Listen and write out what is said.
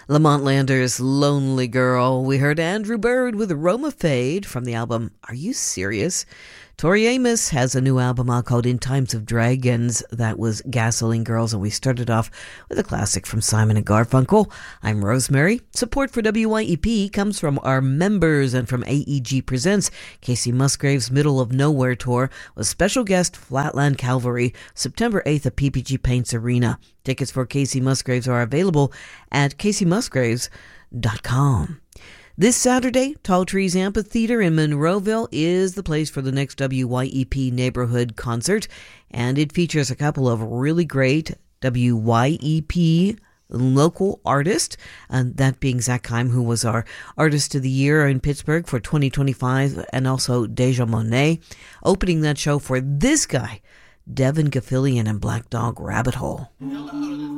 Lamont Lander's Lonely Girl. We heard Andrew Bird with Roma Fade from the album Are You Serious? Tori Amos has a new album out called In Times of Dragons. That was Gasoline Girls, and we started off with a classic from Simon & Garfunkel. I'm Rosemary. Support for WYEP comes from our members and from AEG Presents, Casey Musgrave's Middle of Nowhere Tour with special guest Flatland Cavalry, September 8th at PPG Paints Arena. Tickets for Casey Musgraves are available at caseymusgraves.com. This Saturday, Tall Trees Amphitheater in Monroeville is the place for the next WYEP neighborhood concert, and it features a couple of really great WYEP local artists, and that being Zach Keim, who was our Artist of the Year in Pittsburgh for 2025, and also Deja Monet. Opening that show for this guy, Devin Gaffilian and Black Dog Rabbit Hole.